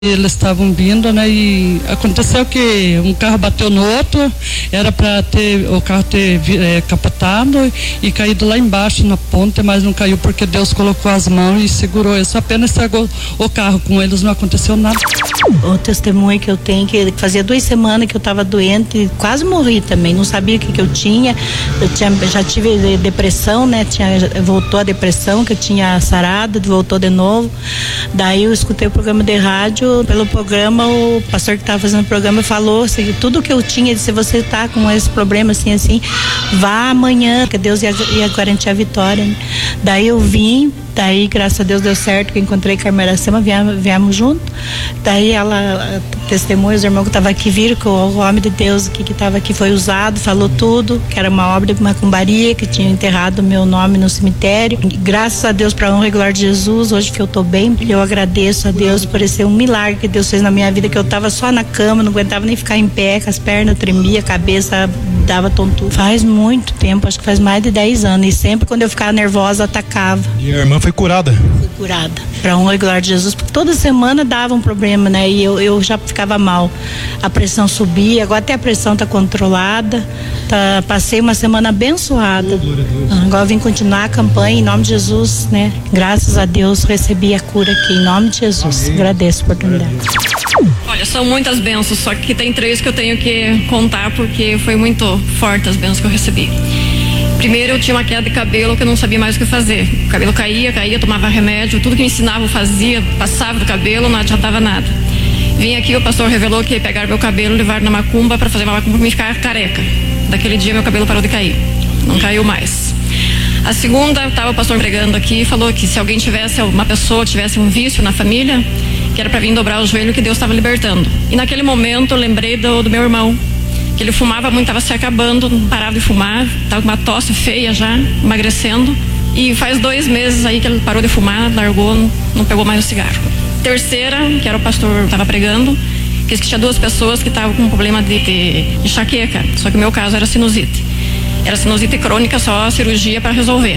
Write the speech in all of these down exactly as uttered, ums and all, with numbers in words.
Eles estavam vindo, né, e aconteceu que um carro bateu no outro, era para ter o carro ter é, capotado e caído lá embaixo na ponte, mas não caiu porque Deus colocou as mãos e segurou. Isso apenas estragou o carro, com eles não aconteceu nada. O testemunho que eu tenho, que fazia duas semanas que eu estava doente e quase morri também, não sabia o que, que eu tinha. Eu tinha, já tive depressão, né? Tinha, voltou a depressão, que eu tinha sarado, voltou de novo. Daí eu escutei o programa de rádio. Pelo programa, o pastor que estava fazendo o programa falou assim, tudo que eu tinha, se você está com esse problema assim, assim, vá amanhã, que Deus ia, ia garantir a vitória, né? Daí eu vim, daí graças a Deus deu certo, que eu encontrei com a irmã Iracema, viemos, viemos junto. Daí ela testemunha, os irmãos que estavam aqui viram que o homem de Deus que estava aqui foi usado, falou tudo, que era uma obra de macumbaria, que tinha enterrado meu nome no cemitério. E, graças a Deus, para a honra e glória de Jesus, hoje que eu estou bem, eu agradeço a Deus por esse um milagre que Deus fez na minha vida, que eu estava só na cama, não aguentava nem ficar em pé, que as pernas tremiam, a cabeça dava tontura. Faz muito tempo, acho que faz mais de dez anos, e sempre quando eu ficava nervosa, atacava. E a irmã foi curada? Fui curada, para a honra e glória de Jesus, porque toda semana dava um problema, né, e eu, eu já ficava mal, a pressão subia, agora até a pressão tá controlada, tá, passei uma semana abençoada. Oh, agora eu vim continuar a campanha em nome de Jesus, né, graças a Deus recebi a cura aqui, em nome de Jesus. Amém. Agradeço a oportunidade. Olha, são muitas bênçãos, só que tem três que eu tenho que contar porque foi muito forte as bênçãos que eu recebi. Primeiro, eu tinha uma queda de cabelo que eu não sabia mais o que fazer. O cabelo caía, caía, tomava remédio, tudo que me ensinava eu fazia, passava do cabelo, não adiantava nada. Vim aqui, o pastor revelou que pegaram meu cabelo, levaram na macumba para fazer uma macumba para me ficar careca. Daquele dia meu cabelo parou de cair, não caiu mais. A segunda, estava o pastor pregando aqui e falou que se alguém tivesse, uma pessoa tivesse um vício na família, que era para vir dobrar o joelho, que Deus estava libertando. E naquele momento eu lembrei do, do meu irmão, que ele fumava muito, estava se acabando, não parava de fumar, estava com uma tosse feia já, emagrecendo. E faz dois meses aí que ele parou de fumar, largou, não, não pegou mais o cigarro. Terceira, que era o pastor que estava pregando, que tinha duas pessoas que estavam com um problema de, de enxaqueca, só que o meu caso era sinusite. Era sinusite crônica, só cirurgia para resolver.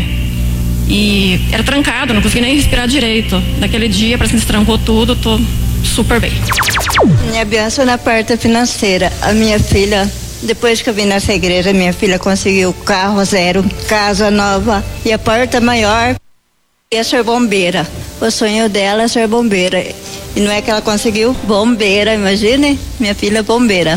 E era trancado, não conseguia nem respirar direito. Daquele dia, parece que destrancou tudo, tô super bem. Minha bênção na parte financeira. A minha filha, depois que eu vim nessa igreja, minha filha conseguiu carro zero, casa nova e a porta maior é ser bombeira. O sonho dela é ser bombeira. E não é que ela conseguiu? Bombeira, imagine, minha filha bombeira.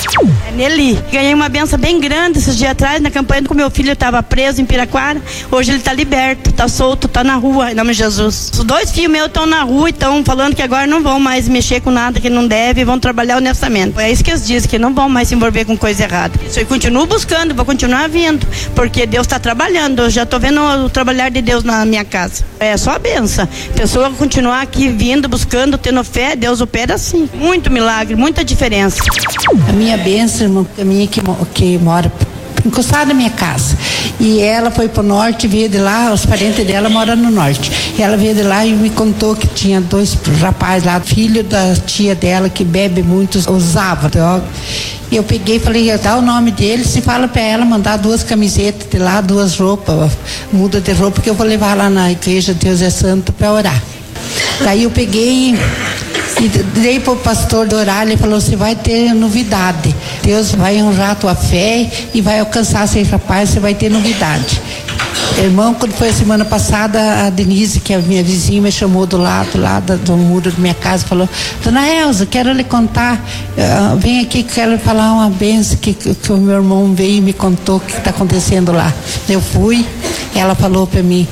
É Nelly. Ganhei uma benção bem grande esses dias atrás na campanha que meu filho estava preso em Piraquara. Hoje ele está liberto, está solto, está na rua, em nome de Jesus. Os dois filhos meus estão na rua e estão falando que agora não vão mais mexer com nada que não deve, vão trabalhar honestamente. É isso que eles dizem, que não vão mais se envolver com coisa errada. Eu continuo buscando, vou continuar vindo, porque Deus está trabalhando. Eu já estou vendo o trabalhar de Deus na minha casa. É só a benção. A pessoa continuar aqui vindo, buscando, tendo fé, Deus opera assim. Muito milagre, muita diferença. A minha bênção, a minha que, que mora encostada na minha casa, e ela foi pro norte, veio de lá, os parentes dela moram no norte, e ela veio de lá e me contou que tinha dois rapazes lá, filho da tia dela que bebe muito, usava droga. E eu peguei e falei, dá o nome deles e fala pra ela mandar duas camisetas de lá, duas roupas, muda de roupa, que eu vou levar lá na igreja Deus é Santo pra orar. Daí eu peguei e dei pro pastor do horário, ele falou, você vai ter novidade, Deus vai honrar a tua fé e vai alcançar esse rapaz, você vai ter novidade. Irmão, quando foi a semana passada, a Denise, que é a minha vizinha, me chamou do lado, lá do, do muro da minha casa, falou, dona Elza, quero lhe contar, uh, vem aqui que quero falar uma benção que, que, que o meu irmão veio e me contou o que está acontecendo lá. Eu fui, ela falou para mim,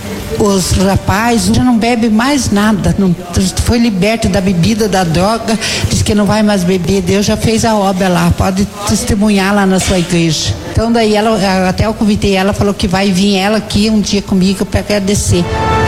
os rapazes já não bebem mais nada, não, foi liberto da bebida, da droga, diz que não vai mais beber, Deus já fez a obra lá, pode testemunhar lá na sua igreja. Então daí ela, até eu convidei ela, falou que vai vir ela aqui um dia comigo para agradecer.